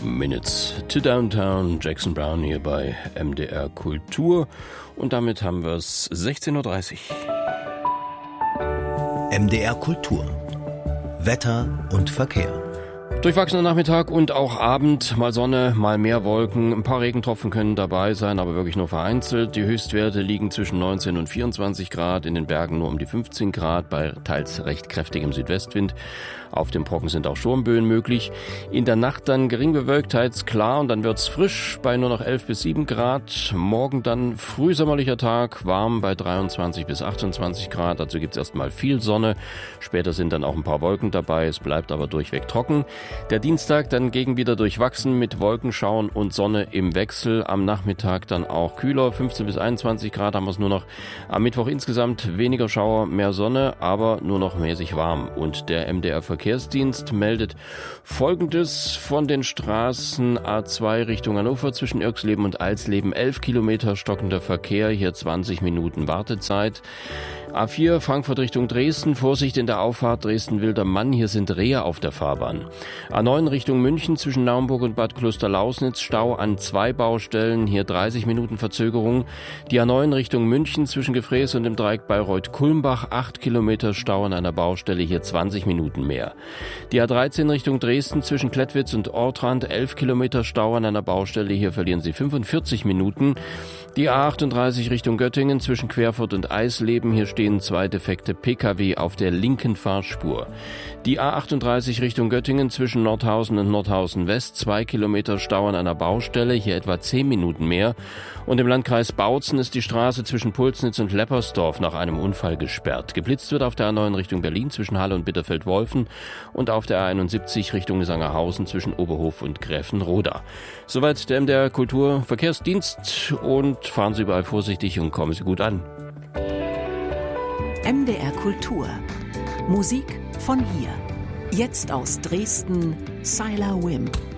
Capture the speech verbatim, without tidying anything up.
Minutes to Downtown, Jackson Browne hier bei M D R Kultur. Und damit haben wir es sechzehn Uhr dreißig. M D R Kultur. Wetter und Verkehr. Durchwachsener Nachmittag und auch Abend, mal Sonne, mal mehr Wolken. Ein paar Regentropfen können dabei sein, aber wirklich nur vereinzelt. Die Höchstwerte liegen zwischen neunzehn und vierundzwanzig Grad, in den Bergen nur um die fünfzehn Grad, bei teils recht kräftigem Südwestwind. Auf dem Brocken sind auch Sturmböen möglich. In der Nacht dann gering bewölkt, teils klar und dann wird's frisch bei nur noch elf bis sieben Grad. Morgen dann frühsommerlicher Tag, warm bei dreiundzwanzig bis achtundzwanzig Grad. Dazu gibt's erstmal viel Sonne. Später sind dann auch ein paar Wolken dabei. Es bleibt aber durchweg trocken. Der Dienstag dann gegen wieder durchwachsen mit Wolkenschauern und Sonne im Wechsel. Am Nachmittag dann auch kühler, fünfzehn bis einundzwanzig Grad haben wir es nur noch. Am Mittwoch insgesamt weniger Schauer, mehr Sonne, aber nur noch mäßig warm. Und der M D R-Verkehrsdienst meldet Folgendes von den Straßen A zwei Richtung Hannover zwischen Irxleben und Alsleben. elf Kilometer stockender Verkehr, hier zwanzig Minuten Wartezeit. A vier Frankfurt Richtung Dresden, Vorsicht in der Auffahrt Dresden-Wildermann, hier sind Rehe auf der Fahrbahn. A neun Richtung München zwischen Naumburg und Bad Klosterlausnitz, Stau an zwei Baustellen, hier dreißig Minuten Verzögerung. Die A neun Richtung München zwischen Gefrees und dem Dreieck Bayreuth-Kulmbach, acht Kilometer Stau an einer Baustelle, hier zwanzig Minuten mehr. Die A dreizehn Richtung Dresden zwischen Klettwitz und Ortrand, elf Kilometer Stau an einer Baustelle, hier verlieren Sie fünfundvierzig Minuten. Die A achtunddreißig Richtung Göttingen zwischen Querfurt und Eisleben, hier stehen zwei defekte Pkw auf der linken Fahrspur. Die A achtunddreißig Richtung Göttingen zwischen Nordhausen und Nordhausen West, zwei Kilometer Stau an einer Baustelle, hier etwa zehn Minuten mehr. Und im Landkreis Bautzen ist die Straße zwischen Pulsnitz und Leppersdorf nach einem Unfall gesperrt. Geblitzt wird auf der A neun Richtung Berlin zwischen Halle und Bitterfeld-Wolfen und auf der A einundsiebzig Richtung Sangerhausen zwischen Oberhof und Gräfenroda. Soweit der M D R Kulturverkehrsdienst und fahren Sie überall vorsichtig und kommen Sie gut an. M D R Kultur. Musik von hier. Jetzt aus Dresden, Sylar Wim.